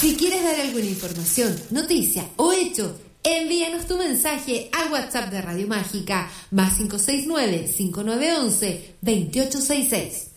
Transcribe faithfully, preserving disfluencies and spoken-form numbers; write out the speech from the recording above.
Si quieres dar alguna información, noticia o hecho, envíanos tu mensaje al WhatsApp de Radio Mágica más cinco seis nueve, cinco nueve uno uno, dos ocho seis seis.